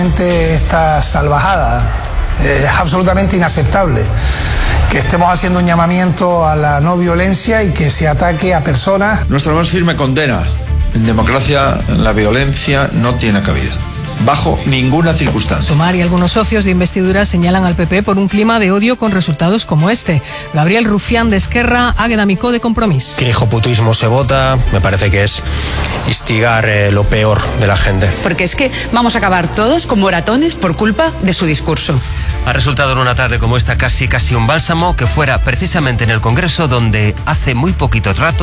realmente esta salvajada. Es absolutamente inaceptable que estemos haciendo un llamamiento a la no violencia y que se ataque a personas. Nuestra más firme condena. En democracia la violencia no tiene cabida, bajo ninguna circunstancia. Sumar y algunos socios de investidura señalan al PP por un clima de odio con resultados como este. Gabriel Rufián de Esquerra, Águeda Micó de Compromís. Que el hijoputismo se vota, me parece que es instigar lo peor de la gente. Porque es que vamos a acabar todos con moratones por culpa de su discurso. Ha resultado en una tarde como esta casi un bálsamo que fuera precisamente en el Congreso donde hace muy poquito rato